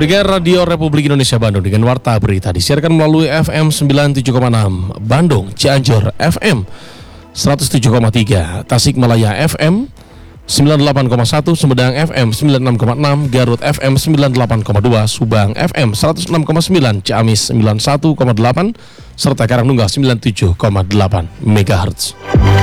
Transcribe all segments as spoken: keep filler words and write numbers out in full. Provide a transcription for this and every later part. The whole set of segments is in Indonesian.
Pendengar Radio Republik Indonesia Bandung dengan Warta Berita disiarkan melalui F M sembilan puluh tujuh koma enam Bandung, Cianjur F M seratus tujuh koma tiga, Tasikmalaya F M sembilan puluh delapan koma satu, Sumedang F M sembilan puluh enam koma enam, Garut F M sembilan puluh delapan koma dua, Subang F M seratus enam koma sembilan, Ciamis sembilan puluh satu koma delapan, serta Karangnunggal sembilan puluh tujuh koma delapan megahertz.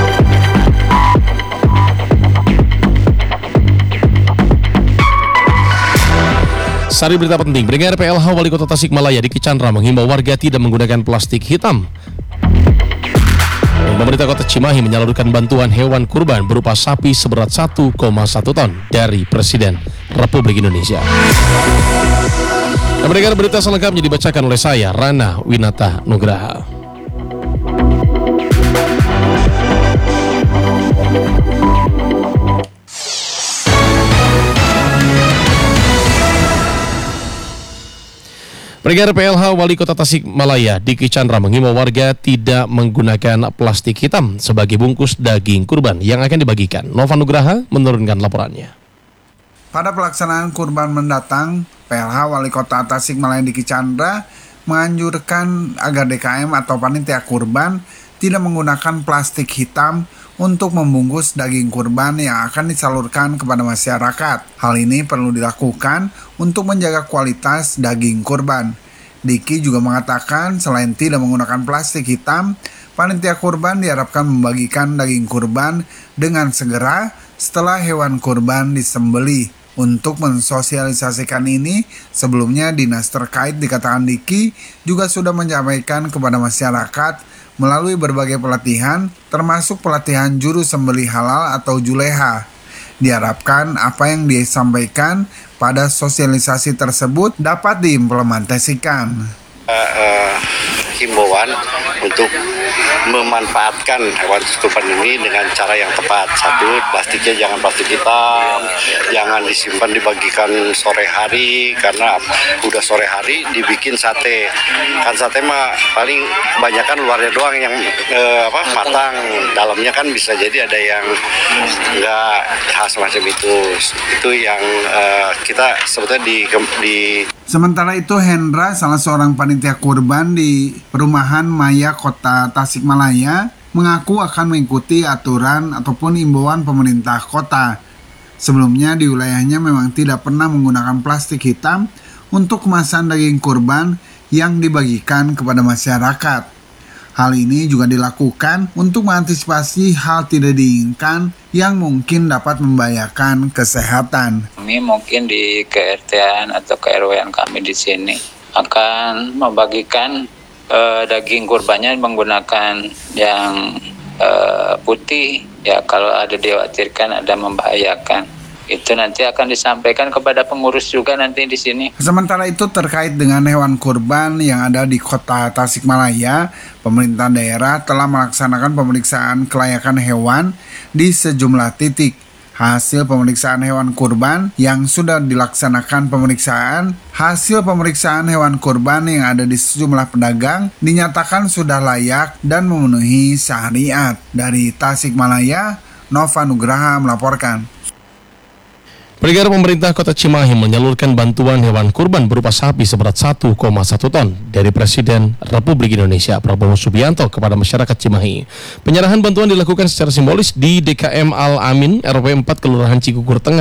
Sari berita penting, pendengar. P L H Wali Kota Tasikmalaya Diki Chandra menghimbau warga tidak menggunakan plastik hitam. Pemerintah Kota Cimahi menyalurkan bantuan hewan kurban berupa sapi seberat satu koma satu ton dari Presiden Republik Indonesia. Dan pendengar, berita selengkapnya dibacakan oleh saya, Rana Winata Nugraha. Pendengar, P L H Wali Kota Tasikmalaya Diki Chandra menghimbau warga tidak menggunakan plastik hitam sebagai bungkus daging kurban yang akan dibagikan. Nova Nugraha menurunkan laporannya. Pada pelaksanaan kurban mendatang, P L H Wali Kota Tasikmalaya Diki Chandra menganjurkan agar D K M atau panitia kurban tidak menggunakan plastik hitam untuk membungkus daging kurban yang akan disalurkan kepada masyarakat. Hal ini perlu dilakukan untuk menjaga kualitas daging kurban. Diki juga mengatakan selain tidak menggunakan plastik hitam, panitia kurban diharapkan membagikan daging kurban dengan segera setelah hewan kurban disembelih. Untuk mensosialisasikan ini, sebelumnya dinas terkait, dikatakan Diki, juga sudah menyampaikan kepada masyarakat melalui berbagai pelatihan, termasuk pelatihan juru sembelih halal atau juleha. Diharapkan apa yang disampaikan pada sosialisasi tersebut dapat diimplementasikan. Uh, uh, himbauan untuk memanfaatkan hewan kurban ini dengan cara yang tepat. Satu, plastiknya jangan plastik hitam, jangan disimpan dibagikan sore hari, karena udah sore hari dibikin sate. Kan sate mah paling banyak kan luarnya doang yang uh, apa matang, dalamnya kan bisa jadi ada yang enggak khas macam itu. Itu yang uh, kita sebetulnya di, di Sementara itu, Hendra, salah seorang panitia kurban di Perumahan Maya Kota Tasikmalaya, mengaku akan mengikuti aturan ataupun imbauan pemerintah kota. Sebelumnya di wilayahnya memang tidak pernah menggunakan plastik hitam untuk kemasan daging kurban yang dibagikan kepada masyarakat. Hal ini juga dilakukan untuk mengantisipasi hal tidak diinginkan yang mungkin dapat membahayakan kesehatan. Kami mungkin di K R T-an atau K R W-an kami di sini akan membagikan uh, daging kurbannya menggunakan yang uh, putih. Ya, kalau ada dikhawatirkan ada membahayakan, itu nanti akan disampaikan kepada pengurus juga nanti di sini. Sementara itu, terkait dengan hewan kurban yang ada di Kota Tasikmalaya, pemerintah daerah telah melaksanakan pemeriksaan kelayakan hewan di sejumlah titik. Hasil pemeriksaan hewan kurban yang sudah dilaksanakan pemeriksaan, hasil pemeriksaan hewan kurban yang ada di sejumlah pedagang dinyatakan sudah layak dan memenuhi syariat. Dari Tasikmalaya, Nova Nugraha melaporkan. Pendengar, pemerintah Kota Cimahi menyalurkan bantuan hewan kurban berupa sapi seberat satu koma satu ton dari Presiden Republik Indonesia Prabowo Subianto kepada masyarakat Cimahi. Penyerahan bantuan dilakukan secara simbolis di D K M Al Amin R W empat Kelurahan Cikukur Tengah